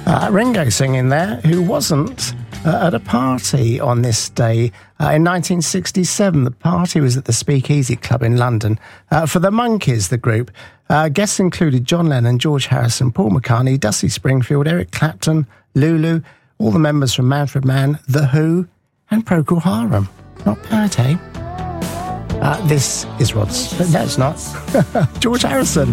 Ringo singing there, who wasn't at a party on this day in 1967. The party was at the Speakeasy Club in London for the Monkees, the group. Guests included John Lennon, George Harrison, Paul McCartney, Dusty Springfield, Eric Clapton, Lulu, all the members from Manfred Mann, The Who, and Procol Harum. Not bad, eh? This is Rod... No, it's not. George Harrison.